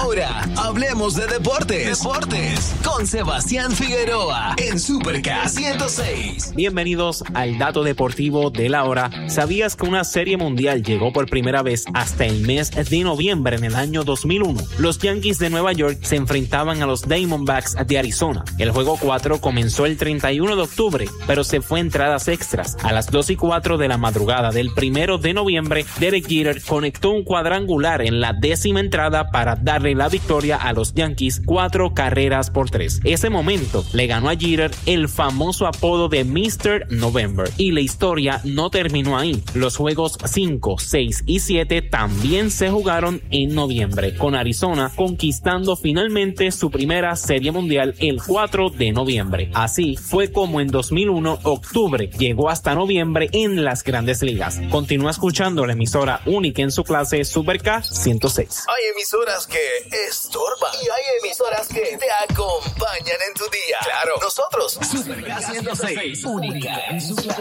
Ahora, hablemos de deportes. Con Sebastián Figueroa en Super K 106. Bienvenidos al dato deportivo de la hora. ¿Sabías que una serie mundial llegó por primera vez hasta el mes de noviembre en el año 2001? Los Yankees de Nueva York se enfrentaban a los Diamondbacks de Arizona. El juego 4 comenzó el 31 de octubre, pero se fue a entradas extras. A las 2:04 de la madrugada del 1 de noviembre, Derek Jeter conectó un cuadrangular en la 10ª entrada para darle la victoria a los Yankees 4-3. Ese momento le ganó a Jeter el famoso apodo de Mr. November. Y la historia no terminó ahí. Los juegos 5, 6 y 7 también se jugaron en noviembre, con Arizona conquistando finalmente su primera serie mundial el 4 de noviembre. Así fue como en 2001, octubre llegó hasta noviembre en las Grandes Ligas. Continúa escuchando la emisora única en su clase, Super K 106. Hay emisoras que estorban y hay emisoras que te acompañan en tu día. Claro, nosotros, Super K 106, única en su clase.